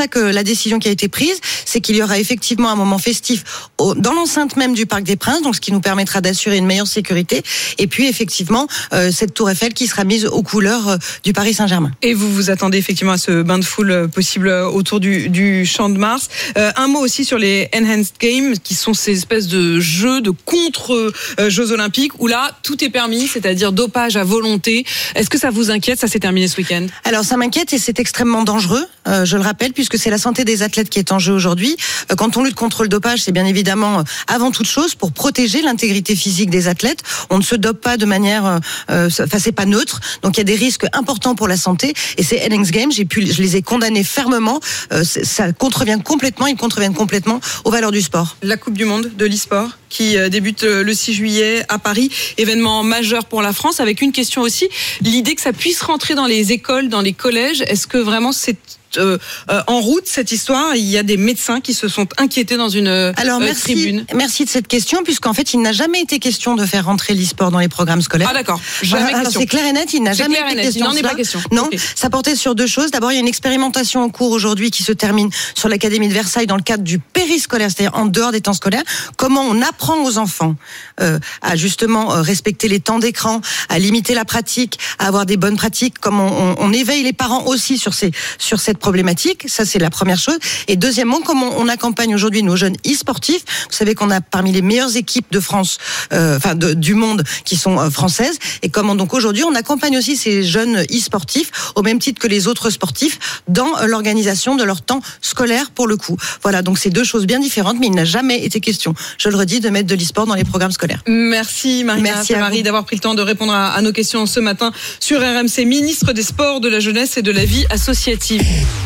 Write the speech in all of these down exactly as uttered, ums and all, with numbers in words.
ça que la décision qui a été prise, c'est qu'il y aura effectivement un moment festif au, dans l'enceinte même du Parc des Princes, donc ce qui nous permettra d'assurer une meilleure sécurité. Et puis effectivement, euh, cette tour Eiffel qui sera mise aux couleurs euh, du Paris Saint-Germain. Et vous vous attendez effectivement à ce bain de foule possible autour du, du Champ de Mars. Euh, un mot aussi sur les Enhanced Games, qui sont ces espèces de jeux de contre-Jeux Olympiques, où là, tout est permis, c'est-à-dire dopage à volonté. Est-ce que ça vous inquiète? Ça s'est terminé ce week-end. Alors ça m'inquiète et c'est extrêmement dangereux, euh, je le rappelle, puisque c'est la santé des athlètes qui est en jeu aujourd'hui. Euh, quand on lutte contre le dopage, c'est bien évidemment euh, avant toute chose pour protéger l'intégrité physique des athlètes. On ne se dope pas de manière, enfin euh, euh, c'est pas neutre, donc il y a des risques importants pour la santé. Et ces Enhanced Games, j'ai pu, je les ai condamnés fermement. Euh, ça contrevient complètement, ils contreviennent complètement aux valeurs du sport. La Coupe du Monde de l'e-sport qui débute le six juillet à Paris, événement majeur pour la France, avec une question aussi, l'idée que ça puisse rentrer dans les écoles, dans les collèges, est-ce que vraiment c'est Euh, euh, en route cette histoire? Il y a des médecins qui se sont inquiétés dans une Alors, euh, merci, tribune. Merci de cette question, puisqu'en fait il n'a jamais été question de faire rentrer l'e-sport dans les programmes scolaires. Ah d'accord, jamais voilà, question. Alors c'est clair et net, il n'a c'est jamais clair été et net. question. Il n'en est pas question. Non, okay. Ça portait sur deux choses. D'abord, il y a une expérimentation en cours aujourd'hui qui se termine sur l'Académie de Versailles dans le cadre du périscolaire, c'est-à-dire en dehors des temps scolaires. Comment on apprend aux enfants euh, à justement euh, respecter les temps d'écran, à limiter la pratique, à avoir des bonnes pratiques. Comment on, on, on éveille les parents aussi sur ces sur cette problématique. Ça, c'est la première chose. Et deuxièmement, comment on accompagne aujourd'hui nos jeunes e-sportifs. Vous savez qu'on a parmi les meilleures équipes de France, euh, enfin de, du monde, qui sont euh, françaises. Et comment donc aujourd'hui on accompagne aussi ces jeunes e-sportifs au même titre que les autres sportifs dans euh, l'organisation de leur temps scolaire pour le coup. Voilà, donc c'est deux choses bien différentes, mais il n'a jamais été question, je le redis, de mettre de l'e-sport dans les programmes scolaires. Merci Marina Merci Marie d'avoir pris le temps de répondre à, à nos questions ce matin sur R M C, ministre des Sports, de la Jeunesse et de la Vie associative.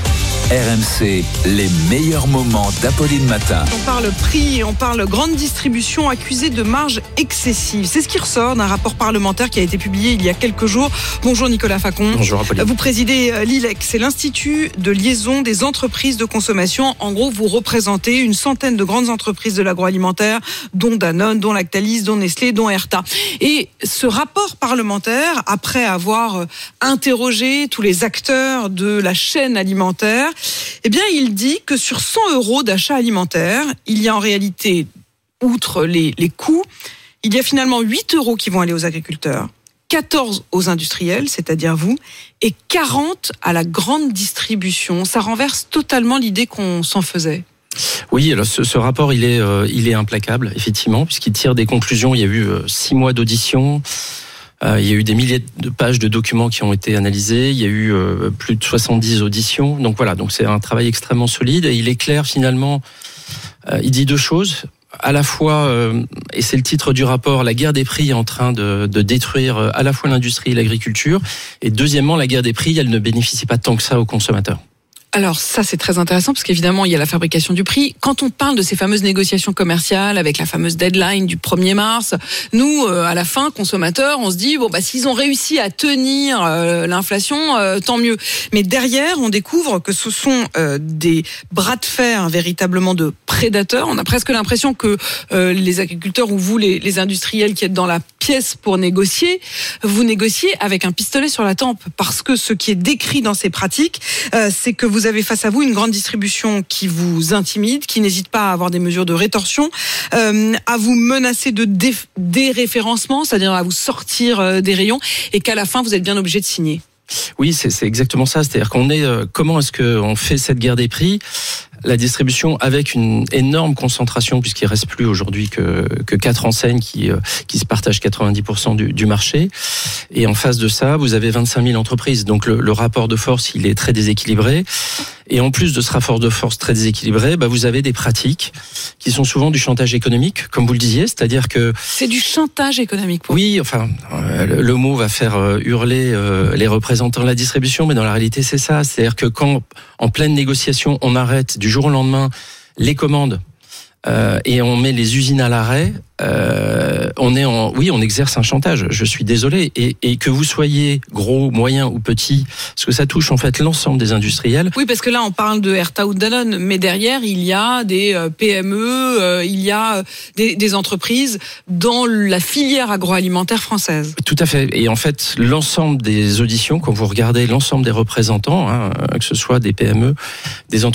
R M C, les meilleurs moments d'Apolline Matin. On parle prix, on parle grande distribution accusée de marge excessive. C'est ce qui ressort d'un rapport parlementaire qui a été publié il y a quelques jours. Bonjour Nicolas Facon. Bonjour Apolline. Vous présidez l'I L E C, c'est l'Institut de liaison des entreprises de consommation. En gros, vous représentez une centaine de grandes entreprises de l'agroalimentaire, dont Danone, dont Lactalis, dont Nestlé, dont Herta. Et ce rapport parlementaire, après avoir interrogé tous les acteurs de la chaîne alimentaire, eh bien, il dit que sur cent euros d'achat alimentaire, il y a en réalité, outre les, les coûts, il y a finalement huit euros qui vont aller aux agriculteurs, quatorze aux industriels, c'est-à-dire vous, et quarante à la grande distribution. Ça renverse totalement l'idée qu'on s'en faisait. Oui, alors ce, ce rapport, il est, euh, il est implacable, effectivement, puisqu'il tire des conclusions. Il y a eu euh, six mois d'audition. Euh, il y a eu des milliers de pages de documents qui ont été analysés. Il y a eu euh, plus de soixante-dix auditions. Donc voilà, donc c'est un travail extrêmement solide. Et il est clair finalement. Euh, il dit deux choses. À la fois, euh, et c'est le titre du rapport, la guerre des prix est en train de, de détruire à la fois l'industrie et l'agriculture. Et deuxièmement, la guerre des prix, elle ne bénéficie pas tant que ça aux consommateurs. Alors ça, c'est très intéressant parce qu'évidemment, il y a la fabrication du prix. Quand on parle de ces fameuses négociations commerciales avec la fameuse deadline du premier mars, nous, euh, à la fin, consommateurs, on se dit, bon, bah, s'ils ont réussi à tenir euh, l'inflation, euh, tant mieux. Mais derrière, on découvre que ce sont euh, des bras de fer véritablement de prédateurs. On a presque l'impression que euh, les agriculteurs ou vous, les, les industriels qui êtes dans la pièce pour négocier, vous négociez avec un pistolet sur la tempe. Parce que ce qui est décrit dans ces pratiques, euh, c'est que vous Vous avez face à vous une grande distribution qui vous intimide, qui n'hésite pas à avoir des mesures de rétorsion, euh, à vous menacer de dé- déréférencement, c'est-à-dire à vous sortir euh, des rayons, et qu'à la fin, vous êtes bien obligé de signer. Oui, c'est, c'est exactement ça. C'est-à-dire qu'on est. Euh, comment est-ce qu'on fait cette guerre des prix ? La distribution avec une énorme concentration, puisqu'il reste plus aujourd'hui que que quatre enseignes qui euh, qui se partagent quatre-vingt-dix pour cent du, du marché. Et en face de ça, vous avez vingt-cinq mille entreprises. Donc le, le rapport de force, il est très déséquilibré. Et en plus de ce rapport de force très déséquilibré, bah vous avez des pratiques qui sont souvent du chantage économique, comme vous le disiez, c'est-à-dire que c'est du chantage économique. Pour oui, enfin, euh, le, le mot va faire euh, hurler euh, les représentants de la distribution, mais dans la réalité, c'est ça. C'est-à-dire que quand, en pleine négociation, on arrête du jour au lendemain les commandes euh, et on met les usines à l'arrêt, euh, on est en, oui, on exerce un chantage. Je suis désolé. Et, et que vous soyez gros, moyen ou petit, parce que ça touche en fait l'ensemble des industriels. Oui, parce que là, on parle de Herta ou de Danone, mais derrière, il y a des P M E, euh, il y a des, des entreprises dans la filière agroalimentaire française. Tout à fait. Et en fait, l'ensemble des auditions, quand vous regardez l'ensemble des représentants, hein, que ce soit des P M E, des entreprises,